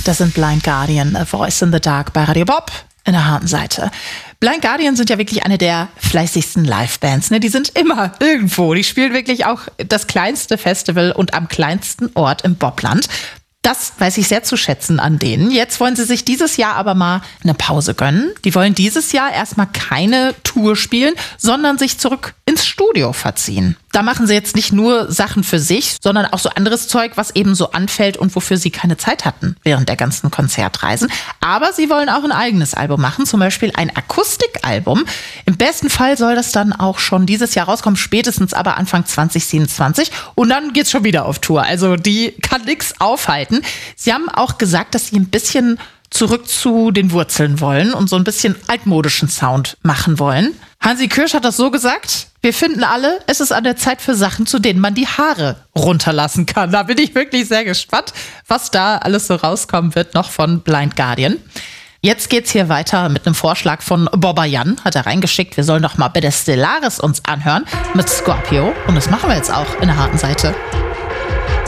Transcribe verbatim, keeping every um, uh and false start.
Das sind Blind Guardian, A Voice in the Dark bei Radio Bob in der harten Seite. Blind Guardian sind ja wirklich eine der fleißigsten Livebands. Ne? Die sind immer irgendwo. Die spielen wirklich auch das kleinste Festival und am kleinsten Ort im Bobland. Das weiß ich sehr zu schätzen an denen. Jetzt wollen sie sich dieses Jahr aber mal eine Pause gönnen. Die wollen dieses Jahr erstmal keine Tour spielen, sondern sich zurück ins Studio verziehen. Da machen sie jetzt nicht nur Sachen für sich, sondern auch so anderes Zeug, was eben so anfällt und wofür sie keine Zeit hatten während der ganzen Konzertreisen. Aber sie wollen auch ein eigenes Album machen, zum Beispiel ein Akustikalbum. Im besten Fall soll das dann auch schon dieses Jahr rauskommen, spätestens aber Anfang zwanzig siebenundzwanzig. Und dann geht's schon wieder auf Tour. Also die kann nichts aufhalten. Sie haben auch gesagt, dass sie ein bisschen zurück zu den Wurzeln wollen und so ein bisschen altmodischen Sound machen wollen. Hansi Kürsch hat das so gesagt: Wir finden alle, es ist an der Zeit für Sachen, zu denen man die Haare runterlassen kann. Da bin ich wirklich sehr gespannt, was da alles so rauskommen wird noch von Blind Guardian. Jetzt geht's hier weiter mit einem Vorschlag von Bobayan, hat er reingeschickt. Wir sollen doch mal Bitte Stellaris uns anhören mit Scorpio. Und das machen wir jetzt auch in der harten Seite.